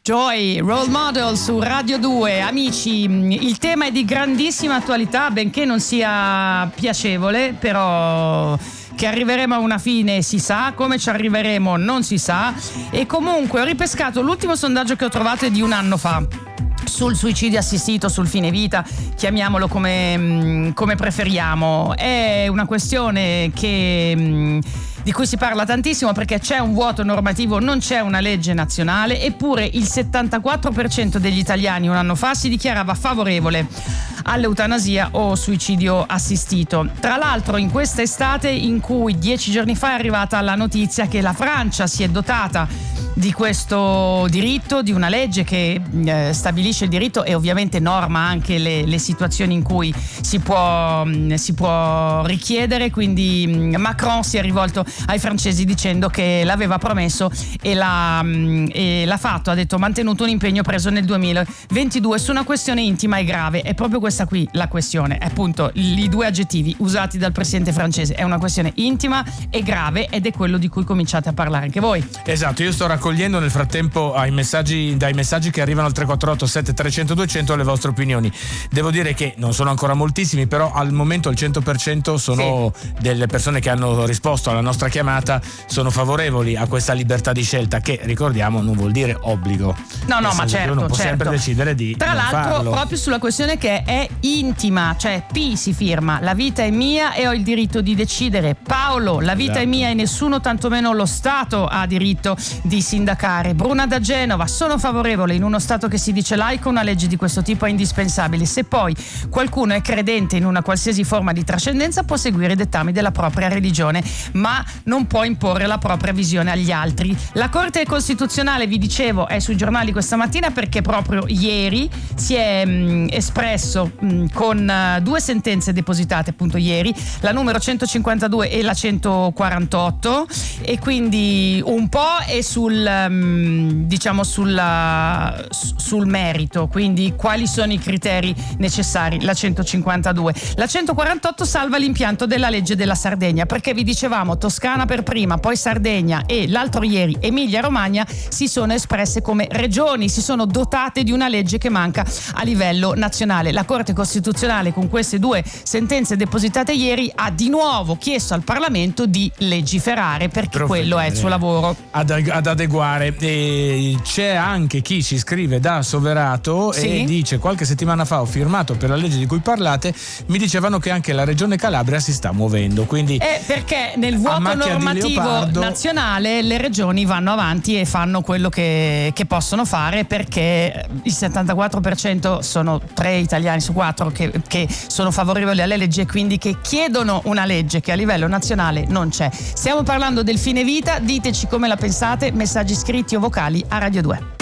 Joy, Role Model su Radio 2. Amici, il tema è di grandissima attualità, benché non sia piacevole, però che arriveremo a una fine si sa, come ci arriveremo non si sa. E comunque ho ripescato l'ultimo sondaggio che ho trovato è di un anno fa sul suicidio assistito, sul fine vita, chiamiamolo come preferiamo. È una questione di cui si parla tantissimo perché c'è un vuoto normativo, non c'è una legge nazionale, eppure il 74% degli italiani un anno fa si dichiarava favorevole all'eutanasia o suicidio assistito. Tra l'altro in questa estate in cui 10 giorni fa è arrivata la notizia che la Francia si è dotata di questo diritto, di una legge che stabilisce il diritto e ovviamente norma anche le situazioni in cui si può richiedere. Quindi Macron si è rivolto ai francesi dicendo che l'aveva promesso e l'ha fatto. Ha detto: mantenuto un impegno preso nel 2022 su una questione intima e grave. È proprio questa qui la questione, è appunto i due aggettivi usati dal presidente francese. È una questione intima e grave ed è quello di cui cominciate a parlare anche voi. Esatto, io sto raccogliendo nel frattempo dai messaggi che arrivano al 348 7300 200 le vostre opinioni. Devo dire che non sono ancora moltissimi, però al momento il 100% sono delle persone che hanno risposto alla nostra chiamata, sono favorevoli a questa libertà di scelta, che ricordiamo non vuol dire obbligo. No, ma certo, uno può sempre decidere di tra l'altro farlo. Proprio sulla questione che è intima, cioè P si firma: la vita è mia e ho il diritto di decidere. Paolo: la vita è mia e nessuno, tantomeno lo Stato, ha diritto di sindacare. Bruna da Genova: sono favorevole, in uno Stato che si dice laico una legge di questo tipo è indispensabile. Se poi qualcuno è credente in una qualsiasi forma di trascendenza può seguire i dettami della propria religione, ma non può imporre la propria visione agli altri. La Corte Costituzionale, vi dicevo, è sui giornali questa mattina perché proprio ieri si è espresso con due sentenze depositate appunto ieri, la numero 152 e la 148, e quindi un po' è sul merito, quindi quali sono i criteri necessari. La 152, la 148 salva l'impianto della legge della Sardegna, perché vi dicevamo Toscana per prima, poi Sardegna e l'altro ieri Emilia Romagna si sono espresse come regioni, si sono dotate di una legge che manca a livello nazionale. La Corte Costituzionale con queste due sentenze depositate ieri ha di nuovo chiesto al Parlamento di legiferare, perché quello è il suo lavoro, ad adeguare. E c'è anche chi ci scrive da Soverato e dice: qualche settimana fa ho firmato per la legge di cui parlate, mi dicevano che anche la regione Calabria si sta muovendo, quindi perché nel vuoto normativo nazionale le regioni vanno avanti e fanno quello che possono fare, perché il 74% sono 3 italiani su 4 che sono favorevoli alle leggi e quindi che chiedono una legge che a livello nazionale non c'è. Stiamo parlando del fine vita, diteci come la pensate, messaggi scritti o vocali a Radio 2.